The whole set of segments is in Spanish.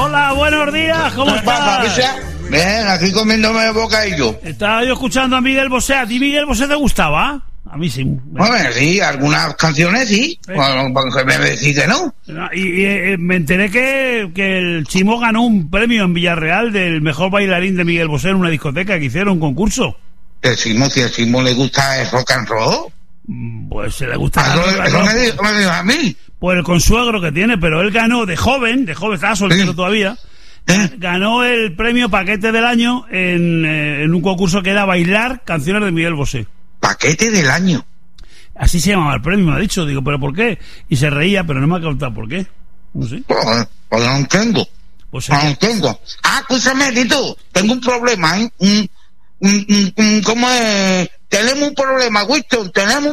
Hola, buenos días, ¿cómo estás? Bien, aquí comiéndome bocadillo. Estaba yo escuchando a Miguel Bosé. ¿A ti Miguel Bosé te gustaba? A mí sí. Bueno, sí, algunas canciones sí. Bueno, porque me decís que no. Y me enteré que el Chimo ganó un premio en Villarreal del mejor bailarín de Miguel Bosé en una discoteca que hicieron un concurso. Si el Chimo le gusta el rock and roll. Pues se le gusta. Eso me dijo a mí. Pues el consuegro que tiene, pero él ganó de joven, estaba soltero todavía. Ganó el premio Paquete del Año en un concurso que era bailar canciones de Miguel Bosé. Paquete del Año. Así se llamaba el premio, me ha dicho. Digo, ¿pero por qué? Y se reía, pero no me ha contado por qué. No sé. Pues no entiendo. Pues no entiendo. Escúchame, Tito. Tengo un problema, ¿eh? ¿Cómo es? Tenemos un problema, Winston.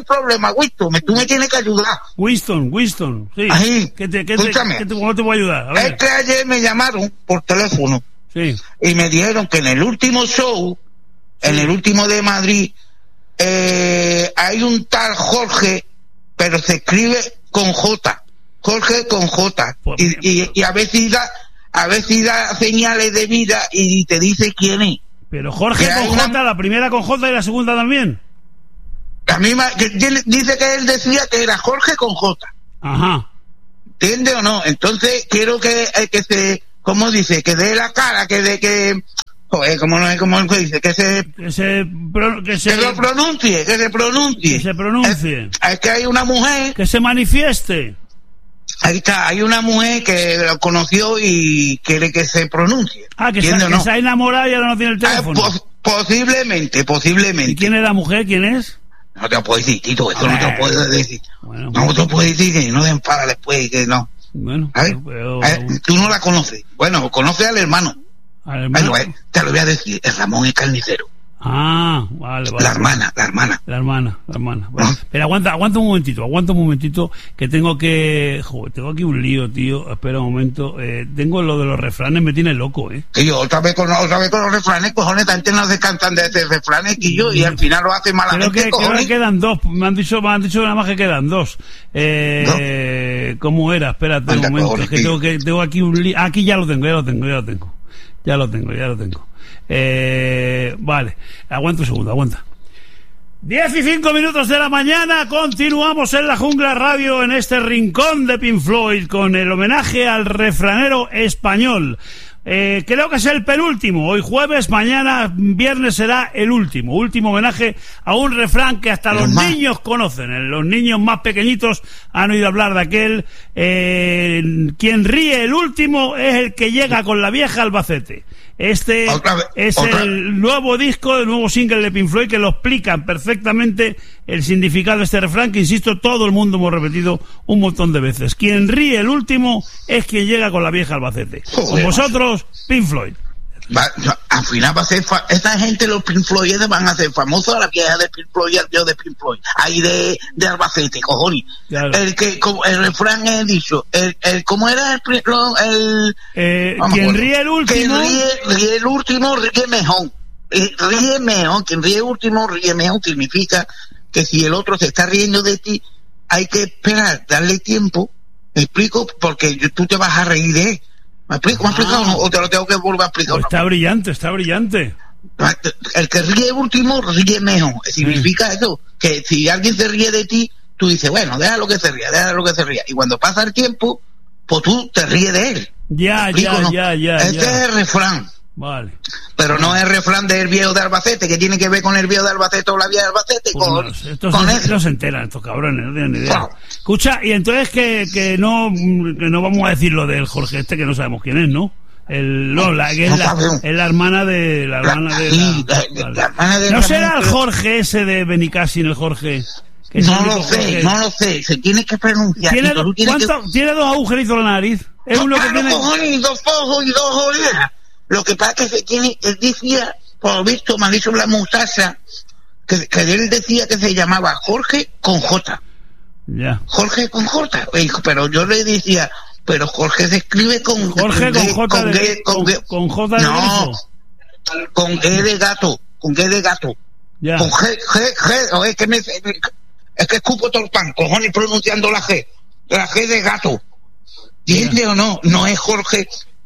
Tú me tienes que ayudar. Winston, sí. Ahí. ¿Cómo te puedo ayudar? A ver. Es que ayer me llamaron por teléfono. Sí. Y me dijeron que en el último show, en el último de Madrid, hay un tal Jorge, pero se escribe con J. Jorge con J. Y a veces da señales de vida y te dice quién es. Pero Jorge con J, la primera con J y la segunda también. La misma, que dice que él decía que era Jorge con J. Ajá. ¿Entiende o no? Entonces quiero que se, ¿cómo dice? Que dé la cara, joder, ¿cómo no es? ¿Cómo dice? Que lo pronuncie. Que se pronuncie. Es que hay una mujer. Que se manifieste. Ahí está, hay una mujer que lo conoció y quiere que se pronuncie. Que se ha enamorado y ahora no tiene el teléfono. Posiblemente. ¿Y quién es la mujer? ¿Quién es? No te lo puedo decir, Tito, eso no te lo puedo decir. Bueno, no te lo puedo decir, que no te enfada después, que no. Bueno, pero... tú no la conoces. Bueno, conoces al hermano. Bueno, te lo voy a decir, el Ramón es carnicero. Vale. La hermana. Bueno, pero aguanta un momentito, que tengo aquí un lío, tío. Espera un momento. Tengo lo de los refranes, me tiene loco, Tío, otra vez con los refranes, cojones, tanto no se cantan de este refranes que yo, y al final lo hace malamente, creo que quedan dos. Me han dicho nada más que quedan dos. ¿Cómo era? Espérate un momento, cojones, que tengo aquí un lío. Aquí ya lo tengo. Vale, aguanta un segundo, 10:05 de la mañana, continuamos en la Jungla Radio, en este rincón de Pink Floyd, con el homenaje al refranero español. Creo que es el penúltimo, hoy jueves, mañana viernes será el último homenaje a un refrán que hasta los niños conocen. Los niños más pequeñitos han oído hablar de aquel, quien ríe el último es el que llega con la vieja Albacete. Este es el nuevo disco, el nuevo single de Pink Floyd, que lo explican perfectamente el significado de este refrán, que insisto, todo el mundo hemos repetido un montón de veces. Quien ríe el último es quien llega con la vieja Albacete. Con vosotros, Pink Floyd. Al final va a ser esta gente, los Pink Floyd van a ser famosos, a la vieja de Pink Floyd y al tío de Pink Floyd, ahí de Albacete, cojones. Claro. El refrán he dicho, ¿cómo era quien ríe el último? Quien ríe el último ríe mejor. Ríe mejor, quien ríe el último ríe mejor, significa que si el otro se está riendo de ti, hay que esperar, darle tiempo, ¿me explico? Porque tú te vas a reír de él. ¿Me explico? ¿Me has explicado o te lo tengo que volver a explicar? Pues está brillante. El que ríe último ríe mejor. Significa eso, que si alguien se ríe de ti, tú dices, bueno, déjalo que se ría. Y cuando pasa el tiempo, pues tú te ríes de él. Ya. Este es el refrán. Vale. Pero no es el refrán del viejo de Albacete, que tiene que ver con el viejo de Albacete o la vieja de Albacete. Estos no se enteran, estos cabrones, no tienen ni idea. Wow. Escucha, y entonces que no vamos a decir lo del Jorge que no sabemos quién es, ¿no? Es la hermana de la hermana de ¿No será el Jorge ese de Benicassin, el Jorge? No lo sé, se tiene que pronunciar. ¿Tiene dos agujeritos en la nariz? Es uno que tiene dos ojos y dos orejas. Lo que pasa es que él decía, por lo visto, me ha dicho la muchacha, que él decía que se llamaba Jorge con J. Ya. Jorge con J. Pero yo le decía, pero Jorge se escribe con Jorge con J. Con J de no, con G de gato. Con G de gato. Ya. Con G. Es que escupo todo el pan, cojones, pronunciando la G. La G de gato. ¿Entiendes o no? No es Jorge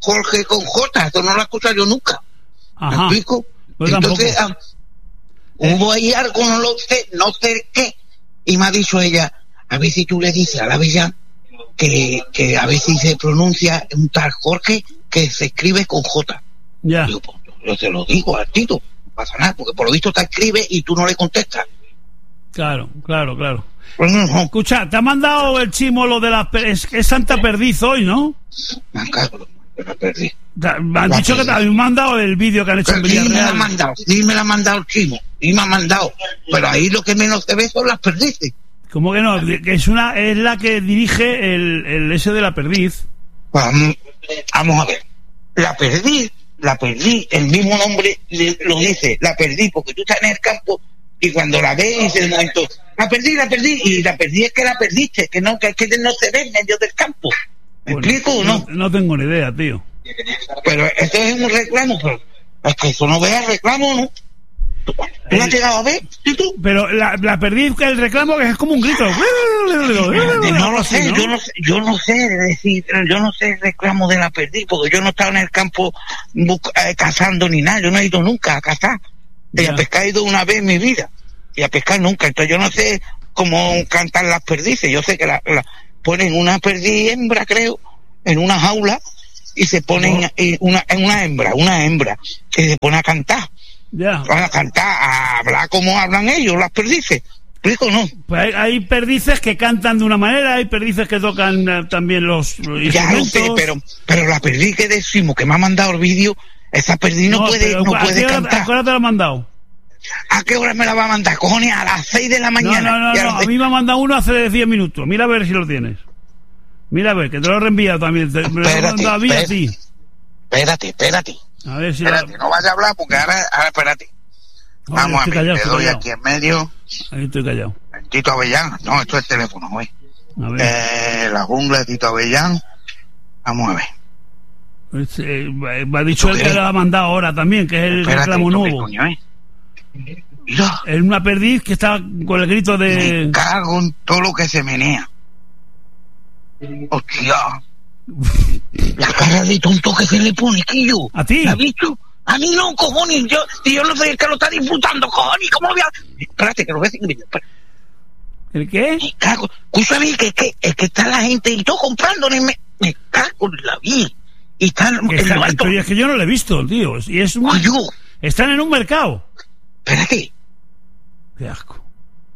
Jorge con J, eso no lo he escuchado yo nunca. Ajá. ¿Me explico? Pues Entonces, hubo ahí algo, no sé qué, y me ha dicho ella, a ver si tú le dices a la Avellán que a ver si se pronuncia un tal Jorge que se escribe con J. Ya. Yo, pues, yo te lo digo al Tito, no pasa nada, porque por lo visto te escribe y tú no le contestas. Claro. Pues no. Escucha, te ha mandado el Chimo lo de la... Es Santa Perdiz hoy, ¿no? Me cago, la perdí. Me han dicho que te han mandado el vídeo que han hecho en Sí me la ha Villarreal. mandado, el Chimo, y me ha mandado. Pero ahí lo que menos se ve son las perdices. ¿Cómo que no? Que es la que dirige el ese de la Perdiz. Vamos a ver. La perdí, el mismo nombre lo dice, la perdí, porque tú estás en el campo y cuando la ves dices de momento, la perdí, y la perdí es que la perdiste, que es que no se ve en medio del campo. ¿Me explico o no? No tengo ni idea, tío. Pero esto es un reclamo, pero es que eso no veas reclamo, ¿no? ¿Tú lo has llegado a ver? ¿Sí, tú? Pero la Perdiz, que el reclamo que es como un grito. No lo sé, ¿no? yo no sé decir, yo no sé el reclamo de la perdiz, porque yo no estaba en el campo cazando ni nada, yo no he ido nunca a cazar, y a pescar he ido una vez en mi vida, y a pescar nunca, entonces yo no sé cómo cantan las perdices, yo sé que la ponen una perdiz hembra, creo, en una jaula, y se ponen una hembra, que se pone a cantar. Ya. Van a cantar, a hablar como hablan ellos, las perdices. ¿Explico o no? Pues hay perdices que cantan de una manera, hay perdices que tocan también los instrumentos. Ya lo sé, pero la perdiz que decimos, que me ha mandado el vídeo, esa perdiz no puede cantar. ¿A qué hora te la ha mandado? ¿A qué hora me la va a mandar, cojones? A las 6 de la mañana. No, a mí me ha mandado uno hace 10 minutos. Mira a ver si lo tienes. Mira a ver, que te lo he reenviado también. Me lo he mandado a mí a ti. Espérate. A ver si espérate, no vayas a hablar porque ahora espérate. Vamos a ver, callado, te doy aquí en medio. Ahí estoy callado. Tito Avellán, no, esto es el teléfono, güey. A ver. La jungla de Tito Avellán. Vamos a ver. Me ha dicho él que lo ha mandado ahora también, que es el reclamo nuevo. Coño, Mira. Es una perdiz que está con el grito de... Me cago en todo lo que se menea. Hostia. La cara de tonto que se le pone, Quillo. ¿A ti? ¿La has visto? A mí no, cojones. Yo no soy el que lo está disfrutando, cojones. ¿Cómo voy a...? Espérate, que lo voy a decir. ¿El qué? Me cago. Escúchame, que está la gente y todo comprándole. Me cago en la vida. Y están... Pero es que yo no lo he visto, tío. Y es un... Están en un mercado. Espérate. Qué asco.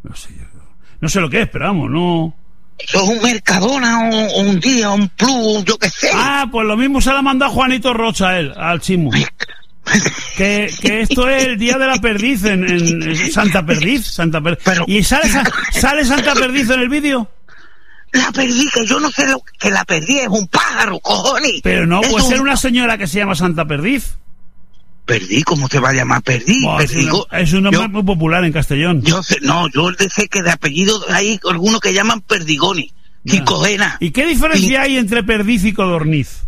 No sé lo que es, pero vamos, no... Eso es un Mercadona, o un día, un plus, yo qué sé. Ah, pues lo mismo se lo ha mandado Juanito Rocha a él, al Chimo. que esto es el día de la perdiz en Santa Perdiz. Pero, ¿y sale Santa Perdiz en el vídeo? La perdiz, que yo no sé lo que la perdiz es un pájaro, cojones. Pero no, puede ser una señora que se llama Santa Perdiz. Perdiz, ¿cómo se va a llamar Perdiz? Es un nombre muy popular en Castellón. Yo sé que de apellido hay algunos que llaman Perdigoni, Cicogena. ¿Y qué diferencia hay entre perdiz y codorniz?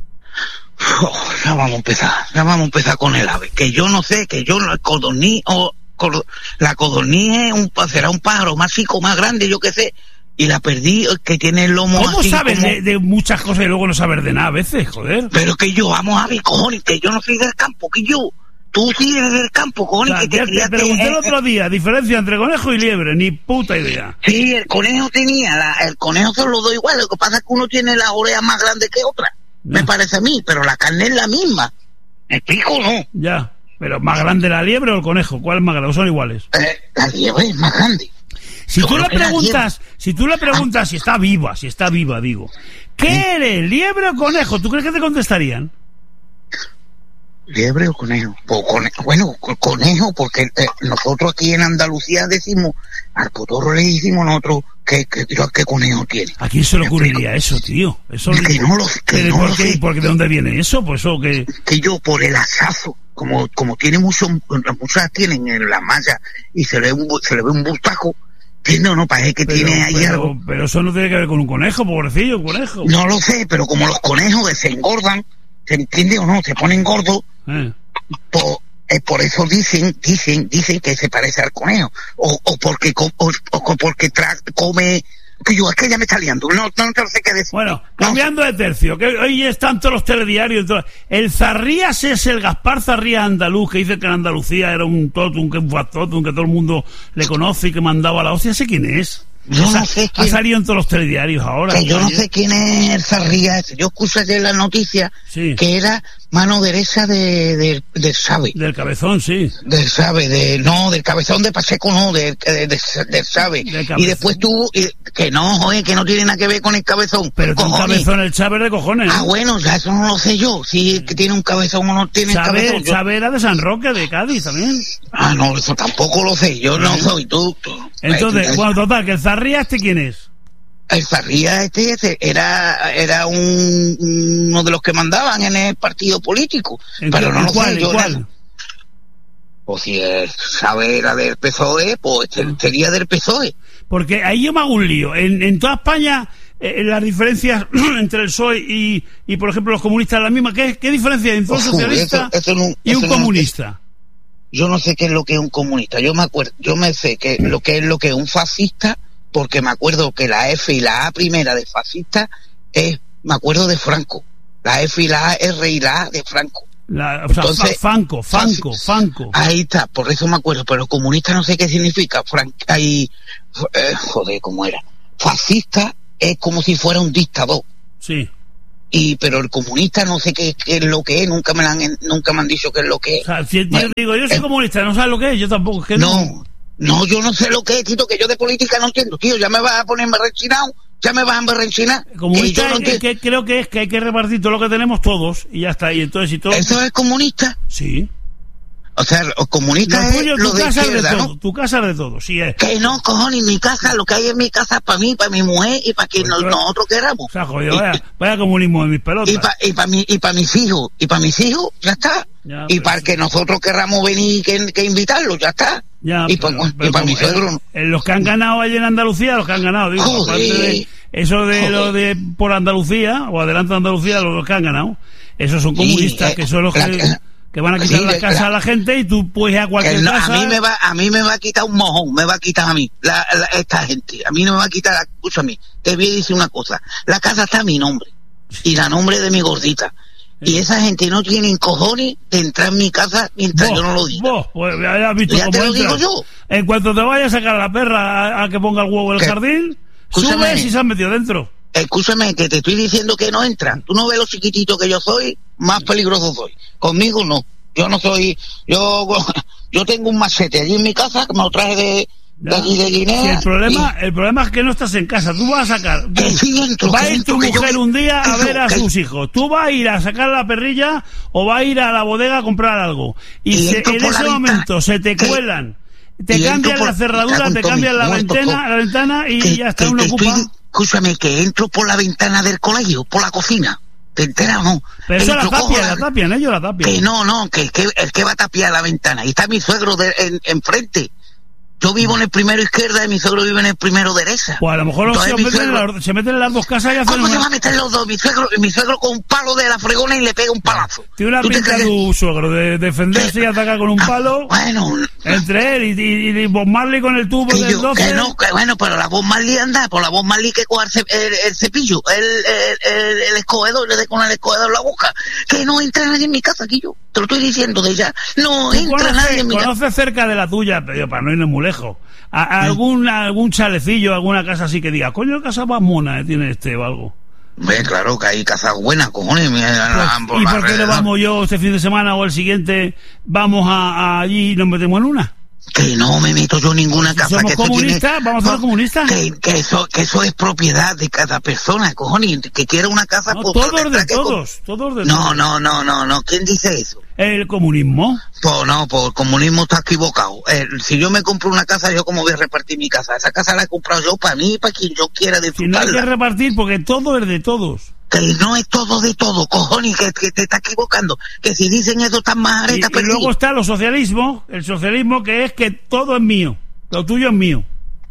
Ya vamos a empezar con el ave, que yo no sé, la codorniz la codorniz será un pájaro más chico, más grande, yo qué sé, y la perdiz que tiene el lomo ¿Cómo así sabes de muchas cosas y luego no sabes de nada a veces, joder? Pero que yo, vamos a ver, cojones, que yo no soy del campo, que yo... Tú sí eres del campo, cojones, que te criaste... Te pregunté el otro día, diferencia entre conejo y liebre, ni puta idea. Sí, el conejo el conejo se lo doy igual, lo que pasa es que uno tiene las orejas más grandes que otra, me parece a mí, pero la carne es la misma. ¿Me explico o no? Ya, pero ¿más grande la liebre o el conejo? ¿Cuál es más grande? ¿O son iguales? La liebre es más grande. Si tú le preguntas si está viva, digo, ¿qué eres, liebre o conejo? ¿Tú crees que te contestarían? ¿Liebre o conejo? Pues conejo, porque nosotros aquí en Andalucía decimos, al cotorro le decimos nosotros ¿qué conejo tiene? ¿A quién se le ocurriría eso, tío? Eso que no lo sé. ¿Por qué de dónde viene eso? Pues eso que yo, por el asazo, como tiene muchas tienen en la malla y se le ve un bustaco, no, parece que tiene ahí algo. Pero eso no tiene que ver con un conejo, pobrecillo, un conejo. No lo sé, pero como los conejos se engordan, ¿se entiende o no? Se ponen gordos. Por eso dicen que se parece al conejo, o porque come Que yo, es que ya me está liando, no sé qué decir. Bueno, cambiando de tercio, que hoy están todos los telediarios. El Zarrías es el Gaspar Zarrías andaluz, que dice que en Andalucía era un totum, que todo el mundo le conoce y que mandaba la hostia. ¿Sé quién es? Yo no sé quién. Ha salido en todos los telediarios ahora. Que yo no sé quién es el Zarrías. Yo escuché ayer la noticia que era mano derecha del Sabe. Del Cabezón, sí. Del Sabe, del Cabezón de Pacheco, no, del Sabe. Y después tuvo, que no, joder, que no tiene nada que ver con el Cabezón. Pero tiene un cabezón el Sabe de cojones. Ah, bueno, ya eso no lo sé yo. Si que tiene un cabezón o no tiene cabezón. El Sabe era de San Roque, de Cádiz también. Ah, no, eso tampoco lo sé. Yo no soy tú. Entonces, bueno, total, que el Zarrías, ¿quién es? El Zarrías era uno de los que mandaban en el partido político. Pero no lo sé yo. Pues si el Sabe era del PSOE, pues sería del PSOE. Porque ahí yo me hago un lío. En toda España, las diferencias entre el PSOE y, por ejemplo, los comunistas, la misma. ¿Qué diferencia hay entre un socialista y un comunista? Yo no sé qué es lo que es un comunista. Yo me sé que lo que es un fascista, porque me acuerdo que la F y la A primera de fascista me acuerdo de Franco. La F y la A, R y la A de Franco. Entonces, Franco. Ahí está, por eso me acuerdo, pero comunista no sé qué significa. Joder, ¿cómo era? Fascista es como si fuera un dictador. Sí. Pero el comunista no sé qué es lo que es, nunca me han dicho qué es lo que es. O sea, si yo digo, yo soy comunista, ¿no sabes lo que es? Yo tampoco. No, yo no sé lo que es, Tito, que yo de política no entiendo, tío, ya me vas a poner emberrenchinado, ya me vas a emberrencinar. Comunista que creo que es que hay que repartir todo lo que tenemos todos, y ya está, y entonces y todo. ¿Eso es comunista? Sí. O sea, los comunistas es lo de izquierda, ¿no? Tu casa es de todo, sí es. Que no, cojones, mi casa, lo que hay en mi casa es para mí, para mi mujer y para quien nosotros queramos. O sea, joder, vaya comunismo de mis pelotas. Y para mis hijos, ya está. Ya, y para que nosotros querramos venir que invitarlos, ya está. Ya, y para mi suegro. Los que han ganado allí en Andalucía, los que han ganado, digo, aparte de eso de lo de por Andalucía, o adelante de Andalucía, los que han ganado, esos son comunistas, que son los que van a quitar la casa a la gente y tú puedes ir a cualquier casa. A mí me va a quitar un mojón, me va a quitar a mí, esta gente. A mí no me va a quitar, escúchame, te voy a decir una cosa. La casa está a mi nombre y la nombre de mi gordita. Y esa gente no tiene cojones de entrar en mi casa mientras yo no lo diga. Pues ya has visto ya cómo te lo entra. digo yo. En cuanto te vayas a sacar a la perra a que ponga el huevo en el jardín, subes y se han metido dentro. Escúchame, que te estoy diciendo que no entran. Tú no ves lo chiquitito que yo soy, más peligroso soy. Conmigo no. Yo no soy... Yo tengo un machete allí en mi casa que me lo traje de aquí de Guinea. Sí, el problema es que no estás en casa. Tú vas a sacar... Va a ir tu mujer un día a ver a sus hijos. Tú vas a ir a sacar la perrilla o vas a ir a la bodega a comprar algo. Y en ese momento se te cuelan, te cambian la cerradura, te cambian la ventana y ya está, uno ocupa. Escúchame, que entro por la ventana del colegio, por la cocina. ¿Te enteras o no? Pero eso la tapian, ellos la tapian. Que no, que el que va a tapiar la ventana. Y está mi suegro enfrente. Yo vivo en el primero izquierda y mi suegro vive en el primero derecha. Pues a lo mejor se meten en las dos casas y hacen... ¿Cómo se va a meter los dos? Mi suegro con un palo de la fregona y le pega un palazo. Tiene una pinta tu suegro de defenderse y atacar con un palo. Bueno. Entre él y Bob Marley con el tubo del 12. Bueno, pero la Bob Marley anda, por la Bob Marley que coger el cepillo, el escogedor, le dé con el escogedor la boca. Que no entra nadie en mi casa, aquí yo. Te lo estoy diciendo de ya. No entra nadie en mi casa. ¿Conoces cerca de la tuya, pero para no irnos muy lejos, algún chalecillo, alguna casa así que diga, coño, casa más mona tiene o algo? Claro que hay casas buenas, cojones. ¿Y por qué no vamos yo este fin de semana o el siguiente, vamos allí y nos metemos en una? Que no me meto yo en ninguna casa. ¿Somos comunistas? ¿Vamos a ser comunistas? Que eso es propiedad de cada persona, cojones. Que quiera una casa... No, todos de todos. No. ¿Quién dice eso? ¿El comunismo? Pues no, pues el comunismo está equivocado. Si yo me compro una casa, ¿yo cómo voy a repartir mi casa? Esa casa la he comprado yo para mí y para quien yo quiera disfrutarla. Si no hay que repartir porque todo es de todos. Que no es todo de todo, cojones, que te está equivocando. Que si dicen eso están más aretas perdidos. Y luego está el socialismo que es que todo es mío, lo tuyo es mío.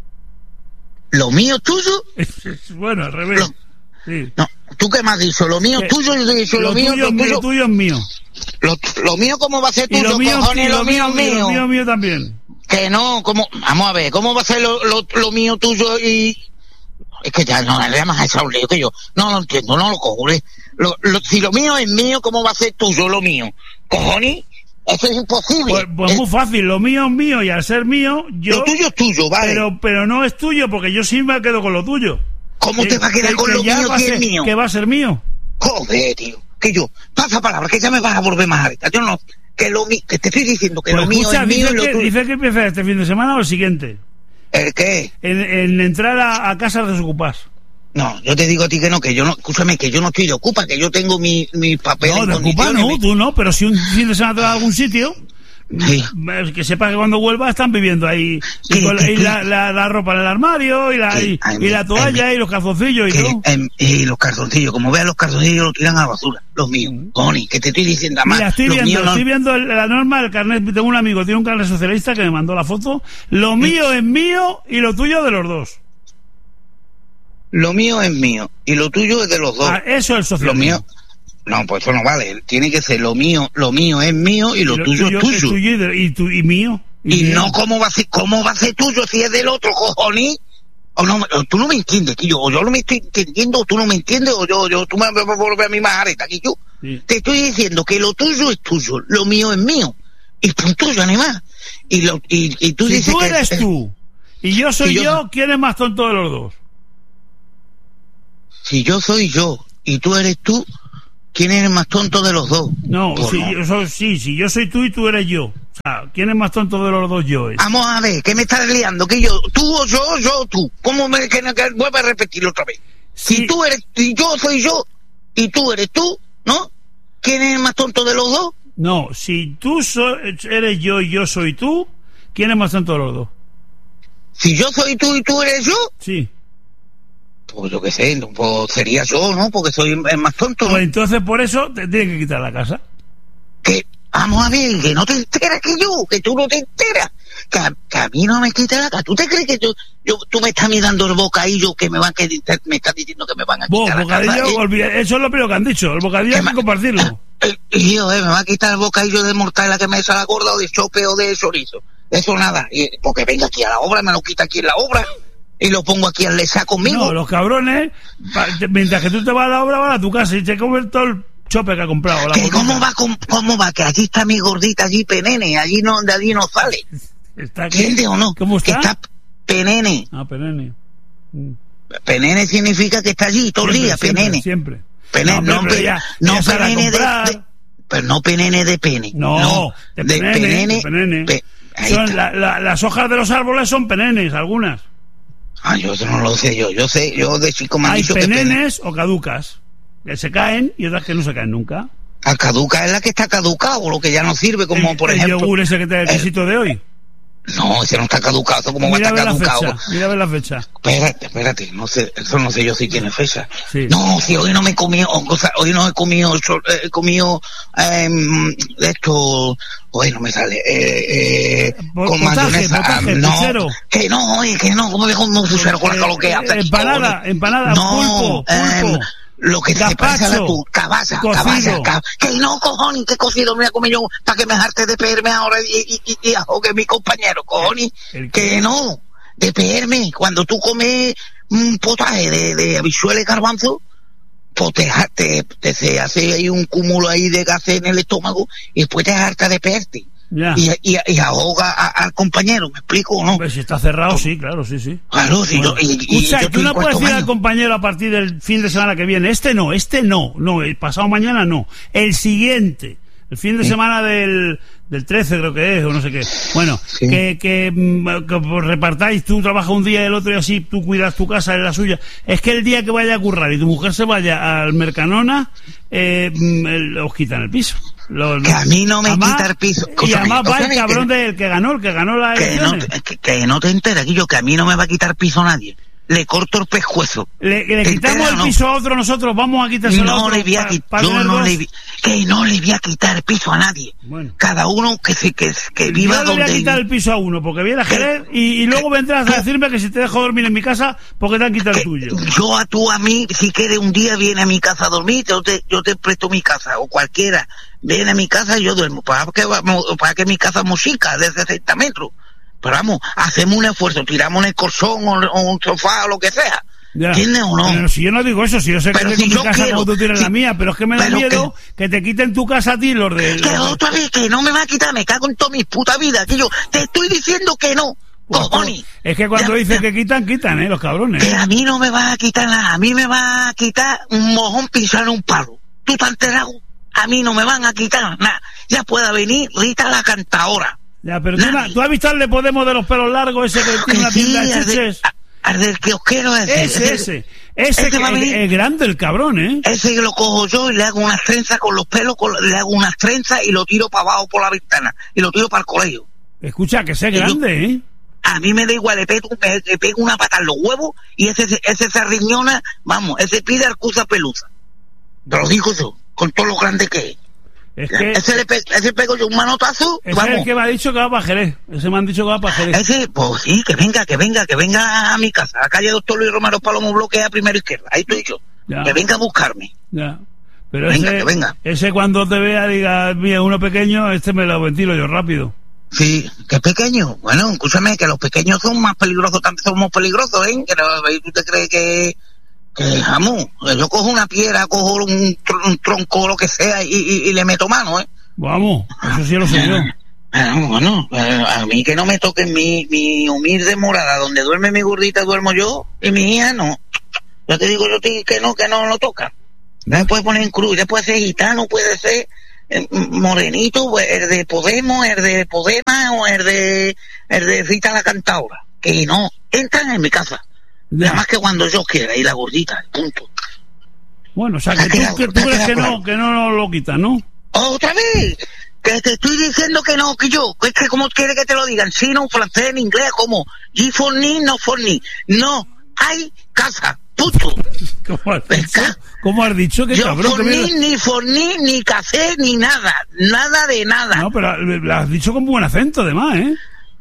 ¿Lo mío es tuyo? Bueno, al revés. Sí. No, ¿tú qué me has dicho? ¿Lo mío es tuyo? Yo te he dicho lo mío es tuyo. Lo tuyo es mío. Lo mío, ¿cómo va a ser tuyo, cojones? Lo mío es mío. Lo mío también. Que no, ¿cómo? Vamos a ver, ¿cómo va a ser lo mío tuyo y... Es que ya no le llamas a esa un lío que yo no lo entiendo, no lo cojo. Si lo mío es mío, ¿cómo va a ser tuyo lo mío? Cojones, eso es imposible. Pues muy fácil, lo mío es mío y al ser mío, yo... Lo tuyo es tuyo, vale. Pero no es tuyo porque yo sí me quedo con lo tuyo. ¿Cómo te va a quedar con lo mío si es mío? Que va a ser mío. Joder, tío, que yo, pasa palabra, que ya me vas a volver más harta. Yo no, que te estoy diciendo que pues lo mío es mío y lo tuyo. Dice que empieza este fin de semana o el siguiente. ¿El qué? En entrar a casas desocupadas. No, yo te digo a ti que no, escúchame, que yo no estoy de ocupa, que yo tengo mi papel. No, de ocupa no, tú no, pero si un fin de semana te vas a algún sitio, sí. Que sepas que cuando vuelvas están viviendo ahí la ropa en el armario y la toalla y los calzoncillos y todo. Y los calzoncillos, como vean los calzoncillos los tiran a la basura, los míos. Coni, que te estoy diciendo más. Mira, estoy viendo la norma, el carnet. Tengo un amigo, tiene un carnet socialista que me mandó la foto. Lo mío es mío y lo tuyo de los dos. Lo mío es mío y lo tuyo es de los dos. Eso es el socialismo. Lo mío, no, pues eso no vale. Tiene que ser lo mío es mío y lo tuyo es tuyo. Es tuyo y mío. Y no, ¿cómo va a ser tuyo si es del otro, cojones? O no, tú no me entiendes, que yo no me estoy entendiendo, o tú no me entiendes, o tú me vas a volver a mi más areta, que yo. Sí. Te estoy diciendo que lo tuyo es tuyo, lo mío es mío. Y punto, ya ni más. Y tú dices tú que... eres tú, y yo soy yo, ¿quién es más tonto de los dos? Si yo soy yo y tú eres tú, ¿quién es el más tonto de los dos? No, si yo soy tú y tú eres yo. O sea, ¿quién es más tonto de los dos yo? Vamos a ver, ¿qué me estás liando? ¿Que yo, tú o yo o tú? ¿Cómo que vuelve a repetirlo otra vez? Sí. Si yo soy yo y tú eres tú, ¿no? ¿Quién es el más tonto de los dos? No, si tú eres yo y yo soy tú, ¿quién es más tonto de los dos? Si yo soy tú y tú eres yo. Sí. Pues yo qué sé, pues sería yo, ¿no? Porque soy el más tonto, ¿no? Pues entonces por eso te tienen que quitar la casa. Que, vamos a ver, que no te enteras que tú no te enteras. Que a mí no me quita la casa. ¿Tú te crees que tú me estás mirando el bocadillo que me estás diciendo que me van a quitar la casa? Eso es lo primero que han dicho, el bocadillo hay que compartirlo. Yo, me va a quitar el bocadillo de mortadela que me sale gorda o de chope o de chorizo. Eso nada, porque venga aquí a la obra, me lo quita aquí en la obra. Y lo pongo aquí al lesa conmigo. No, los cabrones, mientras que tú te vas a la obra, van a tu casa y te comen todo el chope que ha comprado. ¿Cómo va? Que allí está mi gordita, allí penene, de allí no sale. ¿Entiendes o no? ¿Cómo está? Que está penene. Ah, penene. Penene significa que está allí todo el día, penene. Siempre. Penene, no penene pero no penene de pene. No, de penene. Las hojas de los árboles son penenes, algunas. Yo eso no lo sé yo de chico me han dicho que penenes o caducas, que se caen y otras que no se caen nunca. A caduca es la que está caducado, o lo que ya no sirve, como por ejemplo... ¿El yogur ese que te da el quesito de hoy? No, ese no está caducado, ¿cómo va a estar caducado? Mira a ver la fecha. Espérate, no sé yo si tiene fecha. Sí. No, si hoy no me he comido, hoy no he comido esto, hoy no me sale, con mayonesa, no, que no, como dejo un fuchero con lo que hace. Empanada, no, pulpo. Lo que te parece a tu cabaza, que no, cojones, que cocido me voy a comer yo para que me jarte de peerme ahora y ahogue mi compañero, cojones, que no, de peerme, cuando tú comes un potaje de habichuelas y garbanzo, pues te se hace ahí un cúmulo ahí de gases en el estómago y después te harta de peerte. Ya. Y ahoga al compañero, ¿me explico o no? Hombre, si está cerrado, sí, claro, sí. Claro, sí. Bueno. Escucha, tú no puedes decir al compañero a partir del fin de semana que viene, no, el pasado mañana no, el siguiente, el fin de semana del 13 creo que es, o no sé qué. Bueno, sí. que repartáis, tú trabajas un día y el otro y así tú cuidas tu casa y la suya. Es que el día que vaya a currar y tu mujer se vaya al Mercadona, os quitan el piso. Que a mí no me quita el piso. Y además va el cabrón del que ganó la elección. Que no te enteras, que a mí no me va a quitar piso nadie. Le corto el pescuezo. Le quitamos el piso a otro, nosotros vamos a quitárselo a otro. Que no le voy a quitar el piso a nadie. Bueno. Cada uno que viva donde... Yo le voy a quitar el piso a uno, porque viene a Jerez y luego vendrás a decirme que si te dejo dormir en mi casa, porque te han quitado el tuyo. A mí, si quieres un día viene a mi casa a dormir, yo te presto mi casa, o cualquiera viene a mi casa y yo duermo, para que mi casa es música de 60 metros. Pero vamos, hacemos un esfuerzo, tiramos en el colchón o un sofá o lo que sea, Ya. ¿Entiendes o no? Pero si yo no digo eso, si yo sé que tengo mi casa como tú tienes la mía, pero es que me da miedo que te quiten tu casa a ti los de... Que otra vez que no me va a quitar, me cago en toda mi puta vida, que yo te estoy diciendo que no. Cojones. Es que cuando dicen que quitan, los cabrones. Que a mí no me va a quitar nada, a mí me va a quitar un mojón pisar en un palo. ¿Tú te has enterado? A mí no me van a quitar nada. Ya pueda venir Rita la cantadora. Ya, pero ¿tú has visto al de Podemos de los pelos largos, ese que tiene una tienda de chuches? Al del kiosquero ese que es grande el cabrón, ¿eh? Ese que lo cojo yo y le hago unas trenzas con los pelos, le hago unas trenzas y lo tiro para abajo por la ventana. Y lo tiro para el colegio. Escucha, que ese es grande, ¿eh? A mí me da igual, le pego una pata en los huevos y ese se arriñona, vamos, ese pide arcusa pelusa. Te lo digo yo, con todo lo grande que es. Que ese pego yo un manotazo, ese vamos. Es el que me ha dicho que va para Jerez. Ese me han dicho que va para Jerez. Ese, pues sí, que venga a mi casa, a la calle Doctor Luis Romero Palomo, bloquea primero izquierda, ahí estoy yo. Ya. Que venga a buscarme. Ya. Pero ese cuando te vea diga, mira, uno pequeño, me lo ventilo yo rápido. Sí, que pequeño. Bueno, escúchame, que los pequeños son más peligrosos, también somos peligrosos, ¿eh? Que tú te crees que vamos, yo cojo una piedra, cojo un tronco, lo que sea, y le meto mano, ¿eh? Vamos, eso sí lo sé yo. Bueno, a mí que no me toquen mi humilde morada, donde duerme mi gordita, duermo yo, y mi hija no. Yo te digo que no lo toca. No me puede poner en cruz, ya puede ser gitano, puede ser morenito, el de Podemos, el de Podema o el de Rita la cantadora, que no entran en mi casa, nada más que cuando yo quiera, y la gordita, punto. Bueno, o sea, que tú crees que no lo quitan, ¿no? Otra vez, que te estoy diciendo que no, que yo, es que como quiere que te lo digan, chino, francés, en inglés, como G for ni, no for ni, no hay casa, punto. ¿Cómo has dicho? ¿Qué cabrón? Ni forní, ni café, ni nada de nada. No, pero lo has dicho con buen acento, además, ¿eh?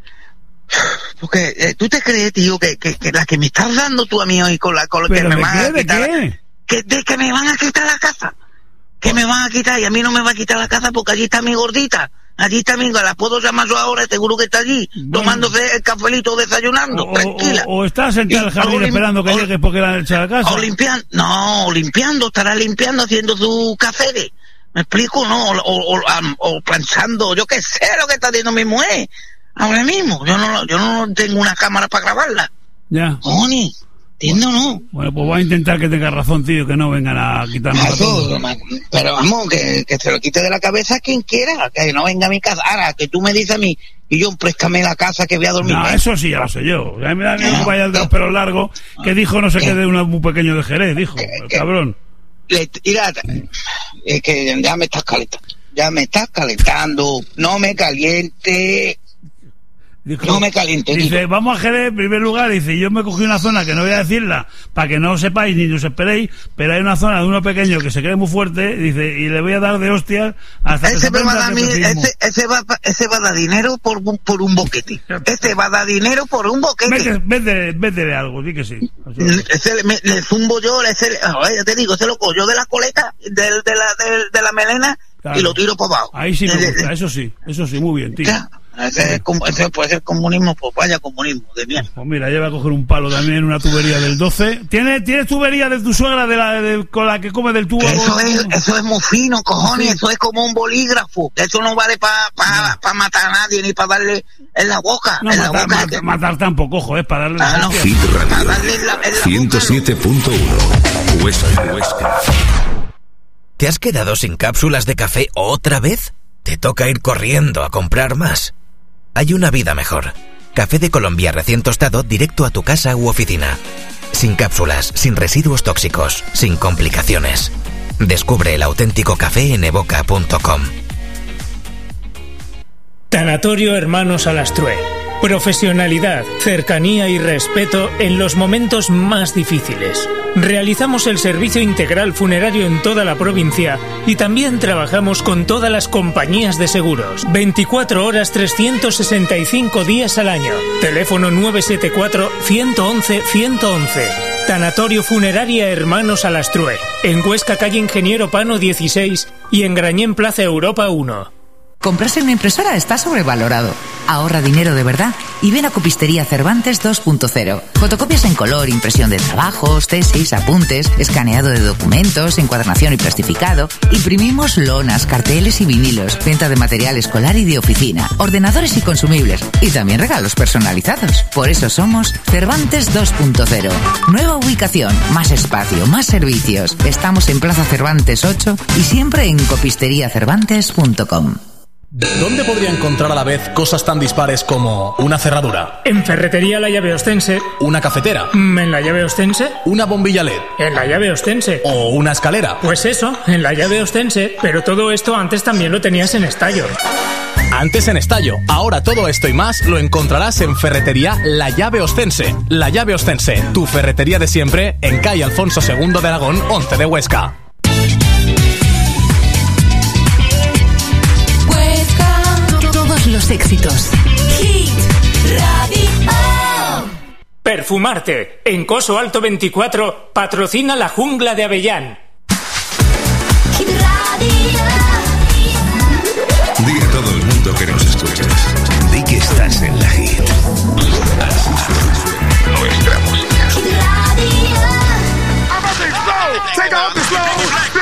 Porque tú te crees, tío, que la que me estás dando tú a mí hoy con la que me van a quitar, que me van a quitar la casa, que me van a quitar, y a mí no me va a quitar la casa porque allí está mi gordita. Allí también la puedo llamar yo ahora, seguro que está allí, tomándose el cafelito, desayunando, tranquila. O está sentada en el jardín esperando que llegue porque la han echado a casa. O limpiando, estará limpiando, haciendo su café. ¿Me explico? No, o planchando, yo qué sé lo que está haciendo mi mujer. Ahora mismo, yo no tengo una cámara para grabarla. Ya. Oni, ¿entiendo no? Bueno, pues voy a intentar que tengas razón, tío, que no vengan a quitarnos todo. Pero vamos, que se lo quite de la cabeza quien quiera, que no venga a mi casa. Ahora, que tú me dices a mí, y yo préstame la casa que voy a dormir. No, eso sí ya lo sé yo. A mí me da miedo que vaya de los pelos largos, que dijo no sé qué de uno muy pequeño de Jerez, dijo, el cabrón. Mira, es que ya me estás calentando, no me caliente. Dijo, no me caliente. Dice, vamos a Jerez, en primer lugar, dice, yo me cogí una zona que no voy a decirla, para que no os sepáis ni os esperéis, pero hay una zona de uno pequeño que se cree muy fuerte, dice, y le voy a dar de hostias hasta ese que ese va a dar dinero por un boquete. Ese va a dar dinero por un boquete. Vete de algo, sí que sí. Le zumbo yo, ya te digo, ese lo cojo yo de la coleta, de la melena, claro, y lo tiro para abajo. Ahí sí me gusta, eso sí, muy bien, tío. Ese puede ser comunismo, pues vaya comunismo de mierda. Pues mira, ella va a coger un palo también, una tubería del 12. ¿Tienes tubería de tu suegra con la que come del tubo? Eso es muy fino, cojones, sí. Eso es como un bolígrafo. Eso no vale para matar a nadie ni para darle en la boca. No, matar tampoco, ojo, es para darle en la boca. Hit Radio 107.1 Huesca. ¿Te has quedado sin cápsulas de café otra vez? ¿Te toca ir corriendo a comprar más? Hay una vida mejor. Café de Colombia recién tostado directo a tu casa u oficina. Sin cápsulas, sin residuos tóxicos, sin complicaciones. Descubre el auténtico café en evoca.com. Tanatorio Hermanos Alastrue. Profesionalidad, cercanía y respeto en los momentos más difíciles. Realizamos el servicio integral funerario en toda la provincia y también trabajamos con todas las compañías de seguros. 24 horas 365 días al año. Teléfono 974 111 111. Tanatorio Funeraria Hermanos Alastrue. En Huesca, calle Ingeniero Pano 16 y en Grañén, Plaza Europa 1. Comprarse una impresora está sobrevalorado. Ahorra dinero de verdad y ven a Copistería Cervantes 2.0. Fotocopias en color, impresión de trabajos, tesis, apuntes, escaneado de documentos, encuadernación y plastificado. Imprimimos lonas, carteles y vinilos, venta de material escolar y de oficina, ordenadores y consumibles, y también regalos personalizados. Por eso somos Cervantes 2.0. Nueva ubicación, más espacio, más servicios. Estamos en Plaza Cervantes 8 y siempre en copisteriacervantes.com. ¿Dónde podría encontrar a la vez cosas tan dispares como una cerradura? En Ferretería La Llave Ostense. ¿Una cafetera? ¿En La Llave Ostense? ¿Una bombilla LED? En La Llave Ostense. ¿O una escalera? Pues eso, en La Llave Ostense. Pero todo esto antes también lo tenías en Estallo. Antes en Estallo, ahora todo esto y más lo encontrarás en Ferretería La Llave Ostense. La Llave Ostense, tu ferretería de siempre, en calle Alfonso II de Aragón, 11 de Huesca. Todos los éxitos. Hit Radio. Perfumarte. En Coso Alto 24 patrocina la Jungla de Avellán. Hit Radio. Di a todo el mundo que nos escuchas. Di que estás en la Hit. Nuestra música. Hit Radio.